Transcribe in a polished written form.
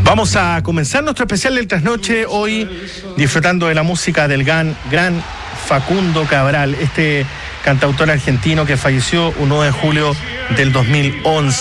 Vamos a comenzar nuestro especial del trasnoche hoy disfrutando de la música del gran Facundo Cabral, este cantautor argentino que falleció un 9 de julio del 2011.